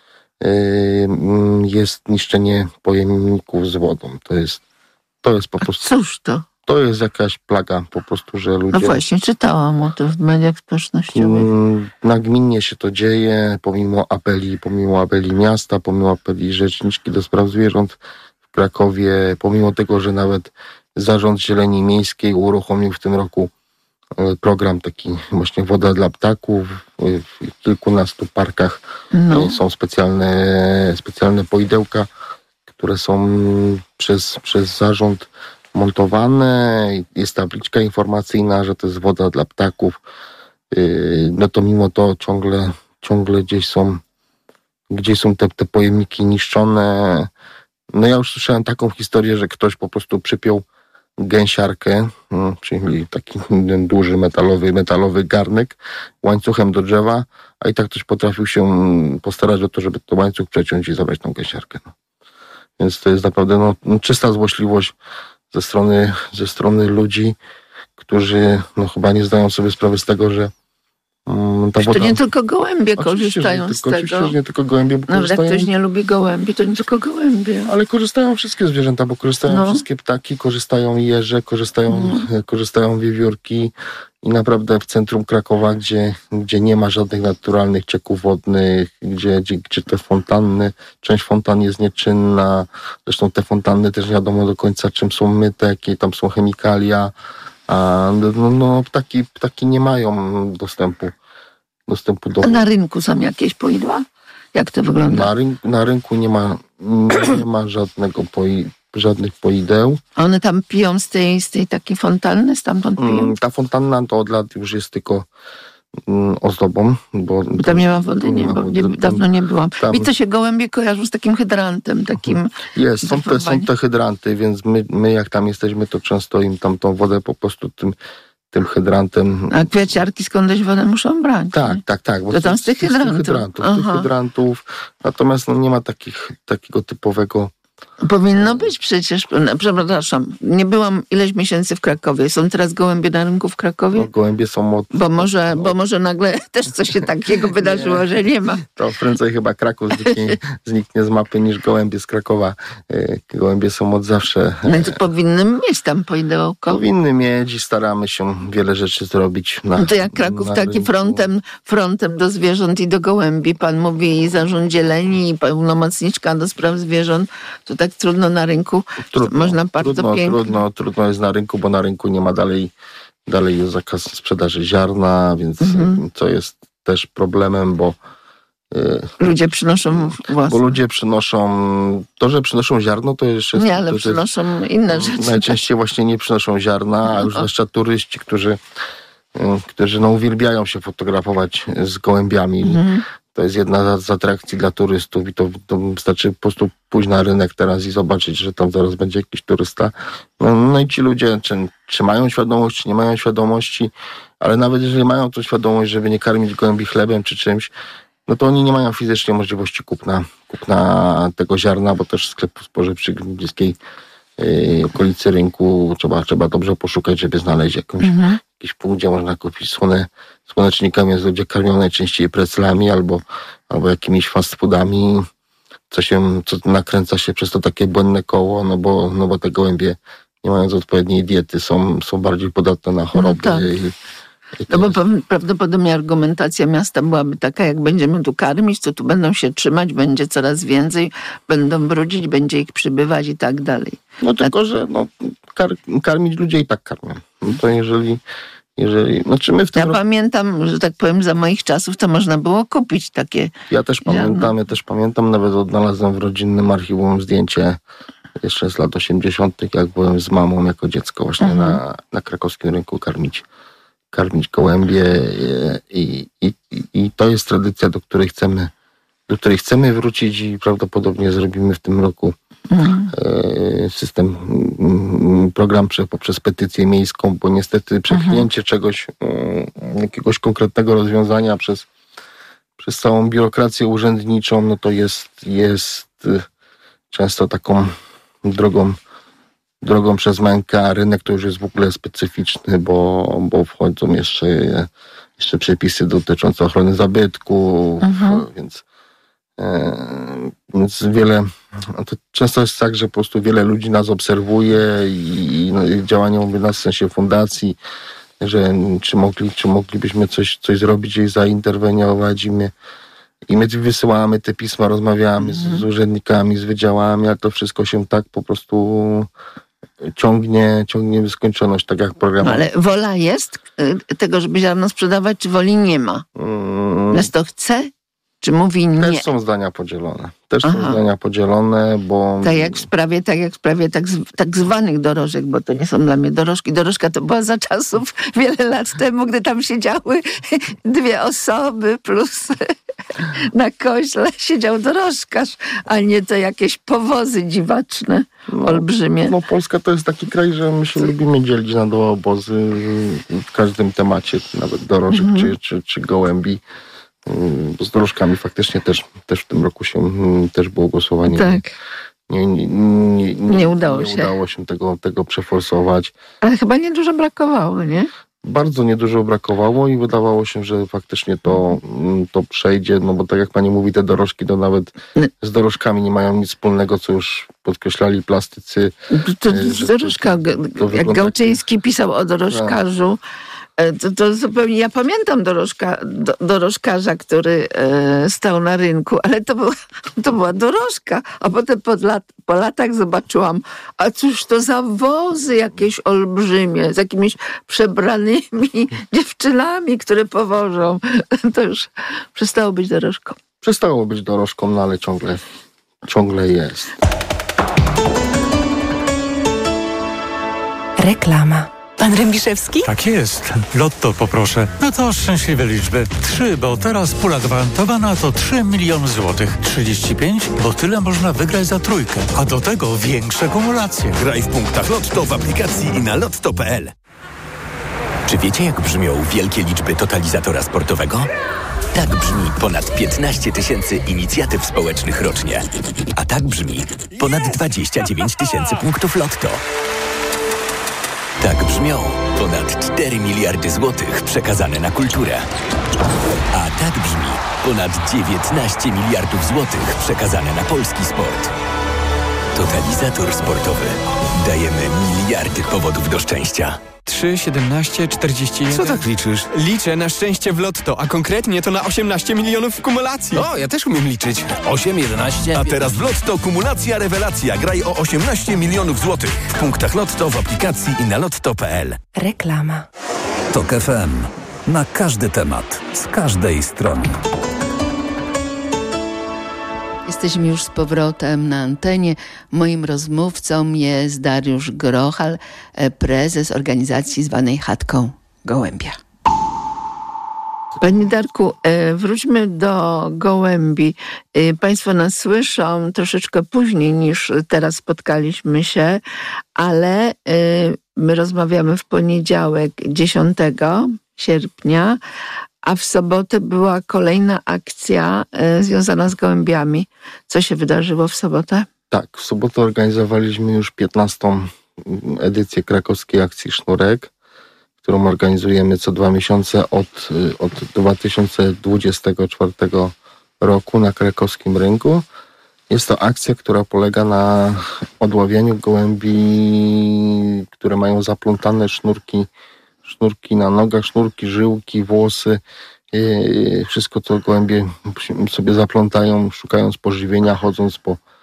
jest niszczenie pojemników z wodą. To jest po prostu... Cóż to? To jest jakaś plaga po prostu, że ludzie... No właśnie, czytałam o tym w mediach społecznościowych. Nagminnie się to dzieje, pomimo apeli miasta, pomimo apeli rzeczniczki do spraw zwierząt w Krakowie, pomimo tego, że nawet Zarząd Zieleni Miejskiej uruchomił w tym roku program taki właśnie Woda dla ptaków. W kilkunastu parkach są specjalne poidełka, które są przez zarząd montowane, jest tabliczka informacyjna, że to jest woda dla ptaków. No to mimo to ciągle gdzieś są te pojemniki niszczone. No ja już słyszałem taką historię, że ktoś po prostu przypiął gęsiarkę, czyli taki duży metalowy garnek łańcuchem do drzewa, a i tak ktoś potrafił się postarać o to, żeby to łańcuch przeciąć i zabrać tą gęsiarkę. Więc to jest naprawdę czysta złośliwość ze strony ludzi, którzy chyba nie zdają sobie sprawy z tego, że ta woda... To nie tylko gołębie korzystają z tego. Oczywiście, że nie tylko gołębie, bo nawet jak ktoś nie lubi gołębi, to nie tylko gołębie. Ale korzystają wszystkie zwierzęta, bo korzystają wszystkie ptaki, korzystają jeże, korzystają wiewiórki i naprawdę w centrum Krakowa, gdzie nie ma żadnych naturalnych cieków wodnych, gdzie te fontanny, część fontan jest nieczynna, zresztą te fontanny też nie wiadomo do końca czym są myte, jakie tam są chemikalia, a ptaki nie mają dostępu do... A na rynku są jakieś poidła? Jak to wygląda? Na rynku nie ma żadnych poideł. A one tam piją z tej takiej fontanny? Stamtąd piją? Ta fontanna to od lat już jest tylko ozdobą. Bo tam nie ma wody, dawno nie byłam. I to się gołębie kojarzą z takim hydrantem, takim... Są te hydranty, więc my jak tam jesteśmy, to często im tam tą wodę po prostu tym hydrantem... A kwiaciarki skądś wodę muszą brać? Tak. Bo to tam z tych hydrantów. Natomiast nie ma takiego typowego... Powinno być przecież. Przepraszam, nie byłam ileś miesięcy w Krakowie. Są teraz gołębie na rynku w Krakowie? Gołębie są Bo może nagle też coś się takiego wydarzyło, że nie ma. To prędzej chyba Kraków zniknie z mapy niż gołębie z Krakowa. Gołębie są od zawsze. No to powinny mieć tam poidełko. Powinny mieć i staramy się wiele rzeczy zrobić. No to jak Kraków taki frontem do zwierząt i do gołębi. Pan mówi i Zarząd Zieleni, i pełnomocniczka do spraw zwierząt. To tak trudno na rynku. Można bardzo pięknie. Trudno jest na rynku, bo na rynku nie ma dalej jest zakaz sprzedaży ziarna, więc co jest też problemem, bo ludzie przynoszą własne. Bo ludzie że przynoszą ziarno, to jeszcze jest... Nie, ale przynoszą inne rzeczy. Najczęściej właśnie nie przynoszą ziarna, a już zwłaszcza turyści, którzy uwielbiają się fotografować z gołębiami. To jest jedna z atrakcji dla turystów i to wystarczy po prostu pójść na rynek teraz i zobaczyć, że tam zaraz będzie jakiś turysta. No i ci ludzie, czy mają świadomość, czy nie mają świadomości, ale nawet jeżeli mają tą świadomość, żeby nie karmić gołębi chlebem czy czymś, no to oni nie mają fizycznie możliwości kupna tego ziarna, bo też sklepów spożywczych w bliskiej okolicy rynku trzeba dobrze poszukać, żeby znaleźć jakieś pół, gdzie można kupić słonecznikami, jest ludzie karmią najczęściej preclami albo jakimiś fast foodami, co nakręca się przez to takie błędne koło, no bo te gołębie, nie mając odpowiedniej diety, są bardziej podatne na choroby. No tak. No bo prawdopodobnie argumentacja miasta byłaby taka, jak będziemy tu karmić, to tu będą się trzymać, będzie coraz więcej, będą brudzić, będzie ich przybywać i tak dalej. No tylko, że karmić ludzie i tak karmią. No to jeżeli znaczy my w tym pamiętam, że tak powiem, za moich czasów to można było kupić takie. Ja też pamiętam, nawet odnalazłem w rodzinnym archiwum zdjęcie jeszcze z lat 80., jak byłem z mamą jako dziecko właśnie na krakowskim rynku karmić gołębie i to jest tradycja, do której chcemy wrócić i prawdopodobnie zrobimy w tym roku program poprzez petycję miejską, bo niestety przepchnięcie czegoś, jakiegoś konkretnego rozwiązania przez całą biurokrację urzędniczą, no to jest często taką drogą przez mękę, a rynek to już jest w ogóle specyficzny, bo wchodzą jeszcze przepisy dotyczące ochrony zabytków, więc to często jest tak, że po prostu wiele ludzi nas obserwuje i działania nas w sensie fundacji, że czy moglibyśmy coś zrobić i zainterweniować i my wysyłamy te pisma, rozmawiamy z urzędnikami, z wydziałami, a to wszystko się tak po prostu ciągnie w skończoność, tak jak program. No, ale wola jest tego, żeby ziarno sprzedawać, czy woli nie ma? Miasto chce, czy mówi nie? Też są zdania podzielone. Bo... Tak jak w sprawie tak zwanych dorożek, bo to nie są dla mnie dorożki. Dorożka to była za czasów wiele lat temu, gdy tam siedziały 2 osoby plus na koźle siedział dorożkarz, a nie to jakieś powozy dziwaczne, olbrzymie. No Polska to jest taki kraj, że my się lubimy dzielić na 2 obozy w każdym temacie, nawet dorożek czy gołębi. Bo z dorożkami faktycznie też w tym roku też było głosowanie. Tak. Nie udało się tego przeforsować. Ale chyba niedużo brakowało, nie? Bardzo niedużo brakowało i wydawało się, że faktycznie to przejdzie, no bo tak jak pani mówi, te dorożki to nawet z dorożkami nie mają nic wspólnego, co już podkreślali plastycy. Dorożka, jak Gałczyński pisał o dorożkarzu, to zupełnie, ja pamiętam dorożkarza, który stał na rynku, ale to była dorożka, a potem po latach zobaczyłam, a cóż to za wozy jakieś olbrzymie, z jakimiś przebranymi dziewczynami, które powożą. To już przestało być dorożką. Przestało być dorożką, no ale ciągle jest. Reklama. Pan Rębiszewski? Tak jest. Lotto poproszę. No to szczęśliwe liczby. 3, bo teraz pula gwarantowana to 3 miliony złotych. 35, bo tyle można wygrać za 3. A do tego większe kumulacje. Graj w punktach Lotto w aplikacji i na lotto.pl. Czy wiecie, jak brzmią wielkie liczby totalizatora sportowego? Tak brzmi ponad 15 000 inicjatyw społecznych rocznie. A tak brzmi ponad 29 000 punktów Lotto. Tak brzmią ponad 4 miliardy złotych przekazane na kulturę. A tak brzmi ponad 19 miliardów złotych przekazane na polski sport. Totalizator sportowy. Dajemy miliardy powodów do szczęścia. 3, 17, 41... Co tak liczysz? Liczę na szczęście w Lotto, a konkretnie to na 18 milionów w kumulacji. O, ja też umiem liczyć. 8, 11... A teraz w Lotto kumulacja rewelacja. Graj o 18 milionów złotych. W punktach Lotto w aplikacji i na lotto.pl. Reklama. TOK FM. Na każdy temat, z każdej strony. Jesteśmy już z powrotem na antenie. Moim rozmówcą jest Dariusz Grochal, prezes organizacji zwanej Chatką Gołębia. Panie Darku, wróćmy do gołębi. Państwo nas słyszą troszeczkę później niż teraz spotkaliśmy się, ale my rozmawiamy w poniedziałek 10 sierpnia, a w sobotę była kolejna akcja związana z gołębiami. Co się wydarzyło w sobotę? Tak, w sobotę organizowaliśmy już 15. edycję krakowskiej akcji Sznurek. którą organizujemy co 2 miesiące od 2024 roku na krakowskim rynku. Jest to akcja, która polega na odławianiu gołębi, które mają zaplątane sznurki na nogach, sznurki, żyłki, włosy. Wszystko to gołębie sobie zaplątają, szukając pożywienia, chodząc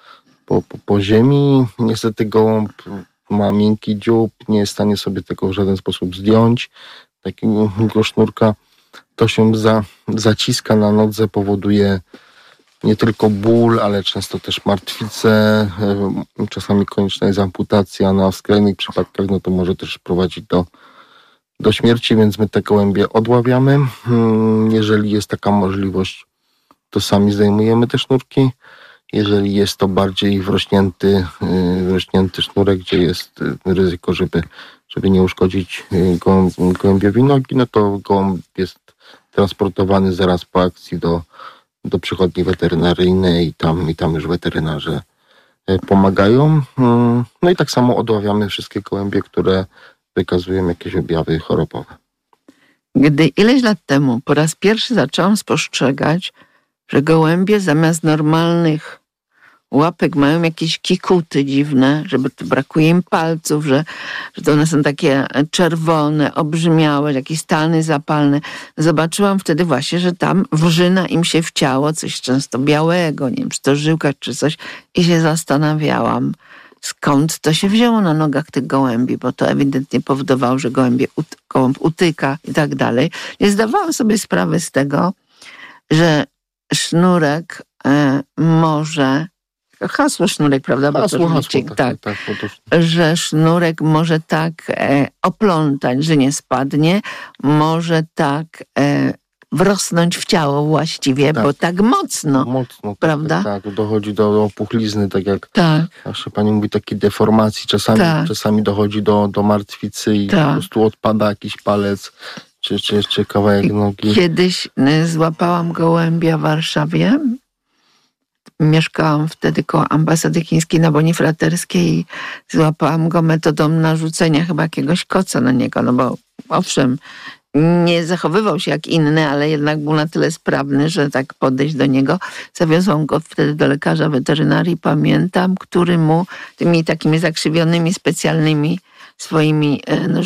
po ziemi. Niestety gołąb ma miękki dziób, nie jest w stanie sobie tego w żaden sposób zdjąć. Takiego sznurka to się zaciska na nodze, powoduje nie tylko ból, ale często też martwicę. Czasami konieczna jest amputacja. No, a w skrajnych przypadkach no to może też prowadzić do śmierci, więc my te gołębie odławiamy. Jeżeli jest taka możliwość, to sami zdejmujemy te sznurki. Jeżeli jest to bardziej wrośnięty sznurek, gdzie jest ryzyko, żeby nie uszkodzić gołębiowi nogi, no to gołąb jest transportowany zaraz po akcji do przychodni weterynaryjnej i tam już weterynarze pomagają. No i tak samo odławiamy wszystkie gołębie, które wykazują jakieś objawy chorobowe. Gdy ileś lat temu po raz pierwszy zaczęłam spostrzegać, że gołębie zamiast normalnych łapek mają jakieś kikuty dziwne, żeby to brakuje im palców, że to one są takie czerwone, obrzmiałe, jakieś stany zapalne. Zobaczyłam wtedy właśnie, że tam wrzyna im się w ciało, coś często białego, nie wiem, czy to żyłka, czy coś, i się zastanawiałam, skąd to się wzięło na nogach tych gołębi, bo to ewidentnie powodowało, że gołąb utyka i tak dalej. Nie zdawałam sobie sprawy z tego, że sznurek może... Hasło sznurek, prawda? Hasło, tak. Że sznurek może tak oplątać, że nie spadnie, może tak wrosnąć w ciało właściwie, bo tak mocno, prawda? Tak, dochodzi do opuchlizny, tak jak nasza pani mówi, takiej deformacji. Czasami dochodzi do martwicy i po prostu odpada jakiś palec czy kawałek nogi. Kiedyś złapałam gołębia w Warszawie. Mieszkałam wtedy koło ambasady chińskiej na Bonifraterskiej i złapałam go metodą narzucenia chyba jakiegoś koca na niego, no bo owszem, nie zachowywał się jak inny, ale jednak był na tyle sprawny, że tak podejść do niego. Zawiozłam go wtedy do lekarza weterynarii, pamiętam, który mu tymi takimi zakrzywionymi, specjalnymi swoimi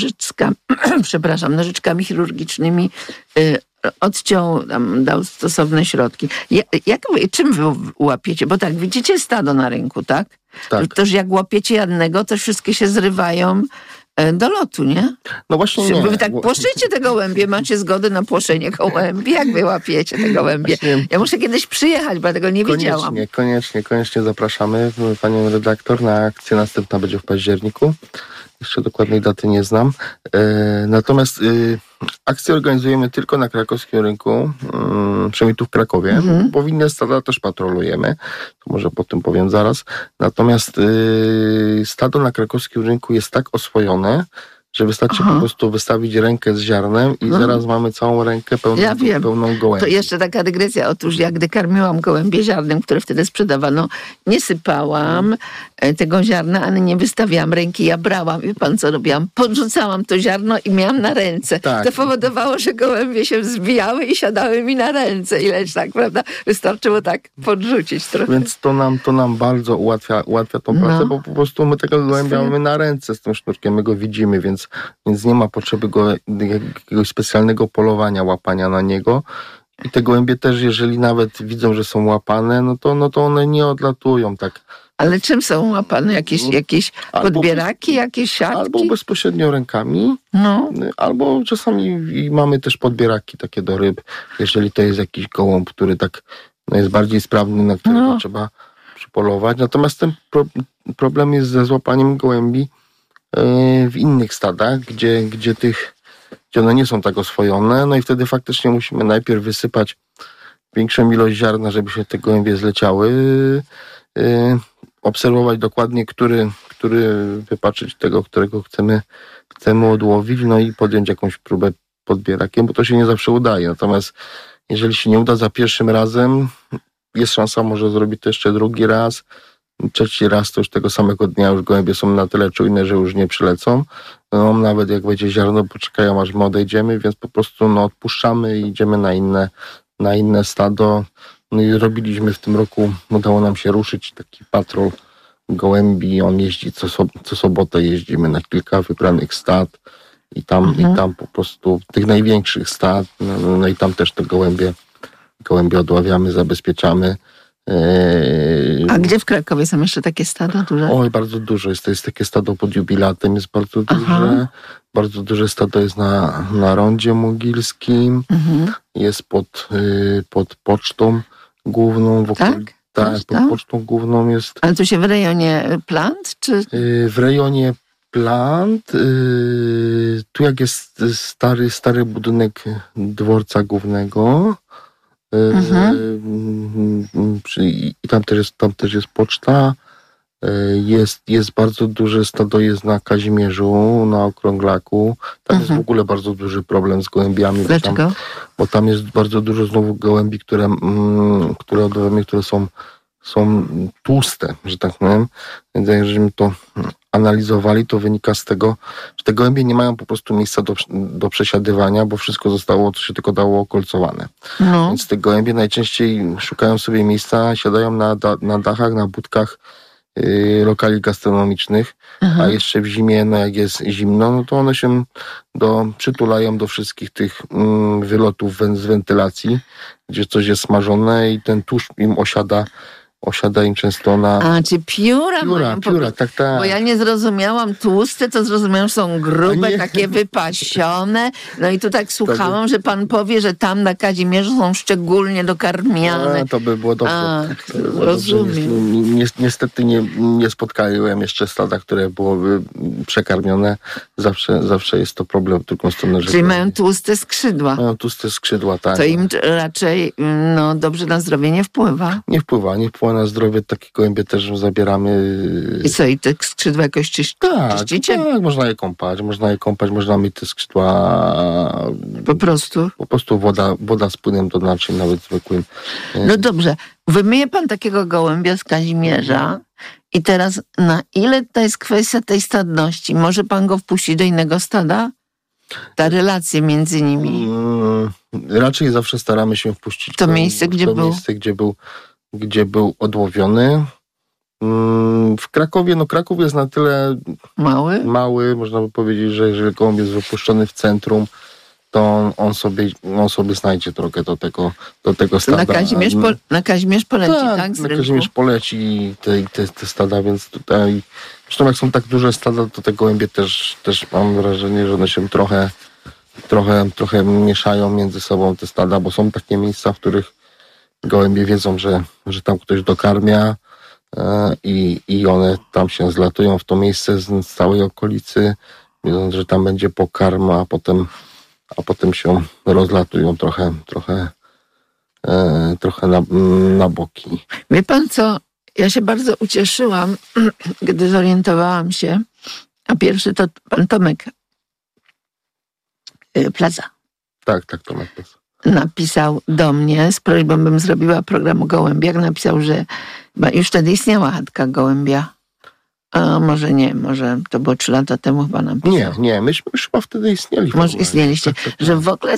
nożyczkami chirurgicznymi odciął, dał stosowne środki. Czym wy łapiecie? Bo tak, widzicie stado na rynku, tak? Tak. To, że jak łapiecie jednego, to wszystkie się zrywają do lotu, nie? No właśnie nie. Wy tak płoszycie te gołębie, macie zgodę na płoszenie gołębi. Jak wy łapiecie te gołębie? Właśnie, ja muszę kiedyś przyjechać, bo ja tego nie wiedziałam. Koniecznie zapraszamy panią redaktor na akcję. Następna będzie w październiku. Jeszcze dokładnej daty nie znam. Natomiast akcję organizujemy tylko na krakowskim rynku, przynajmniej tu w Krakowie, bo w inne stada też patrolujemy. To może po tym powiem zaraz. Natomiast stado na krakowskim rynku jest tak oswojone, że wystarczy po prostu wystawić rękę z ziarnem i zaraz mamy całą rękę pełną gołębi. To jeszcze taka dygresja. Otóż jak gdy karmiłam gołębie ziarnem, które wtedy sprzedawano, nie sypałam tego ziarna, ale nie wystawiałam ręki. Ja brałam, wie pan co robiłam? Podrzucałam to ziarno i miałam na ręce. Tak. To powodowało, że gołębie się zbijały i siadały mi na ręce. Ileś tak, prawda? Wystarczyło tak podrzucić trochę. Więc to nam bardzo ułatwia tą pracę, bo po prostu my tego gołębia mamy na ręce z tym sznurkiem, my go widzimy, więc nie ma potrzeby jakiegoś specjalnego polowania, łapania na niego. I te gołębie też, jeżeli nawet widzą, że są łapane, no to one nie odlatują tak. Ale czym są łapane? Jakieś podbieraki, jakieś siatki? Albo bezpośrednio rękami, albo czasami mamy też podbieraki takie do ryb, jeżeli to jest jakiś gołąb, który tak jest bardziej sprawny, na którego trzeba przypolować. Natomiast ten problem jest ze złapaniem gołębi w innych stadach, gdzie one nie są tak oswojone, no i wtedy faktycznie musimy najpierw wysypać większą ilość ziarna, żeby się te gołębie zleciały, obserwować dokładnie, który wypatrzyć tego, którego chcemy odłowić, no i podjąć jakąś próbę podbierakiem, bo to się nie zawsze udaje. Natomiast jeżeli się nie uda za pierwszym razem, jest szansa może zrobić to jeszcze drugi raz, trzeci raz to już tego samego dnia już gołębie są na tyle czujne, że już nie przylecą. No, nawet jak będzie ziarno, poczekają aż my odejdziemy, więc po prostu odpuszczamy i idziemy na inne stado. No i robiliśmy w tym roku, udało nam się ruszyć taki patrol gołębi. On jeździ co sobotę, jeździmy na kilka wybranych stad i tam po prostu tych największych stad, no i tam też te gołębie odławiamy, zabezpieczamy. A gdzie w Krakowie są jeszcze takie stada duże? Oj, bardzo dużo jest. To jest takie stado pod Jubilatem, jest bardzo duże. Bardzo duże stado jest na Rondzie Mogilskim. Jest pod Pocztą Główną. Tak, pod Pocztą Główną jest. Ale tu się w rejonie Plant? Czy? W rejonie Plant. Tu jak jest stary budynek dworca głównego. I tam też jest poczta. Jest bardzo duże stado, jest na Kazimierzu, na Okrąglaku. Tam jest w ogóle bardzo duży problem z gołębiami. Dlaczego? Bo tam jest bardzo dużo znowu gołębi, które odwołujemy, które są tłuste, że tak powiem. Więc jakżeśmy to analizowali, to wynika z tego, że te gołębie nie mają po prostu miejsca do przesiadywania, bo wszystko zostało, co się tylko dało, okolcowane. No. Więc te gołębie najczęściej szukają sobie miejsca, siadają na dachach, na budkach lokali gastronomicznych, a jeszcze w zimie, no jak jest zimno, no to one się przytulają do wszystkich tych wylotów z wentylacji, gdzie coś jest smażone i ten tłuszcz im osiada im często na... czy pióra? Pióra, tak. Bo ja nie zrozumiałam, tłuste to zrozumiałam, są grube, takie wypasione. No i tu tak słuchałam, że pan powie, że tam na Kazimierzu są szczególnie dokarmiane. To by było dobrze. Rozumiem. Niestety nie spotkałem jeszcze stada, które byłoby przekarmione. Zawsze jest to problem w drugą stronę. Czyli mają tłuste skrzydła. Mają tłuste skrzydła, tak. To im raczej dobrze na zdrowie nie wpływa. Nie wpływa na zdrowie, takie gołębie też zabieramy. I co, i te skrzydła jakoś czyścicie? Tak, można je kąpać, można mieć te skrzydła po prostu? Po prostu woda z płynem do naczyń, nawet zwykłym. No dobrze, wymyje pan takiego gołębia z Kazimierza i teraz na ile to jest kwestia tej stadności? Może pan go wpuścić do innego stada? Ta relacja między nimi? Raczej zawsze staramy się wpuścić to miejsce, gdzie był odłowiony. W Krakowie, Kraków jest na tyle mały, można by powiedzieć, że jeżeli gołąb jest wypuszczony w centrum, to on sobie znajdzie drogę do tego stada. Na Kazimierz poleci, tak? Na Kazimierz poleci te stada, więc tutaj, zresztą jak są tak duże stada, to te gołębie też mam wrażenie, że one się trochę mieszają między sobą te stada, bo są takie miejsca, w których gołębie wiedzą, że tam ktoś dokarmia i one tam się zlatują w to miejsce z całej okolicy, wiedząc, że tam będzie pokarm, a potem się rozlatują trochę na boki. Wie pan co? Ja się bardzo ucieszyłam, gdy zorientowałam się, a pierwszy to pan Tomek Plaza. Tak, Tomek Plaza. Napisał do mnie z prośbą, bym zrobiła program o gołębiach. Napisał, że już wtedy istniała chatka gołębia. A może nie, może to było 3 lata temu chyba napisał. Nie, myśmy już chyba wtedy istnieli. Może istnieliście. Że w ogóle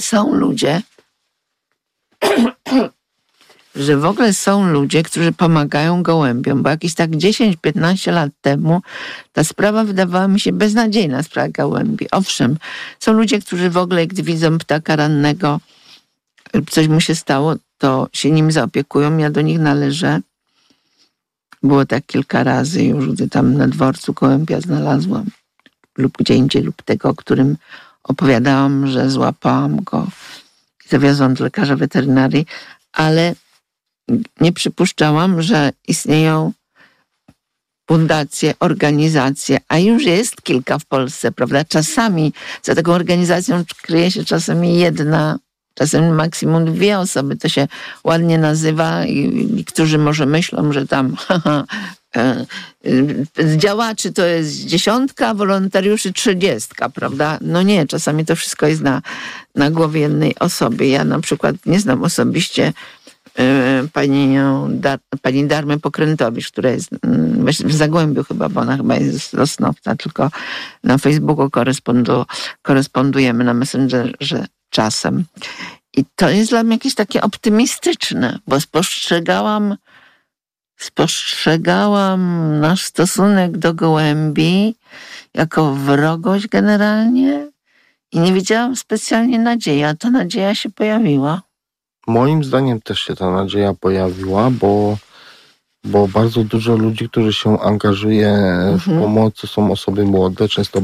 są ludzie, którzy pomagają gołębiom, bo jakieś tak 10-15 lat temu ta sprawa wydawała mi się beznadziejna, sprawa gołębi. Owszem, są ludzie, którzy w ogóle, gdy widzą ptaka rannego, coś mu się stało, to się nim zaopiekują. Ja do nich należę. Było tak kilka razy już, gdy tam na dworcu gołębia znalazłam lub gdzie indziej, lub tego, o którym opowiadałam, że złapałam go i zawiozłam do lekarza weterynarii, ale nie przypuszczałam, że istnieją fundacje, organizacje, a już jest kilka w Polsce, prawda? Czasami za taką organizacją kryje się czasami jedna, czasem maksimum 2 osoby. To się ładnie nazywa i niektórzy może myślą, że tam działaczy to jest 10, wolontariuszy 30, prawda? No nie, czasami to wszystko jest na głowie jednej osoby. Ja na przykład nie znam osobiście pani Darmy Pokrętowicz, która jest w Zagłębiu chyba, bo ona chyba jest z Sosnowca, tylko na Facebooku korespondujemy na Messengerze czasem. I to jest dla mnie jakieś takie optymistyczne, bo spostrzegałam nasz stosunek do gołębi jako wrogość generalnie i nie widziałam specjalnie nadziei, a ta nadzieja się pojawiła. Moim zdaniem też się ta nadzieja pojawiła, bo bardzo dużo ludzi, którzy się angażuje w pomocy, są osoby młode, często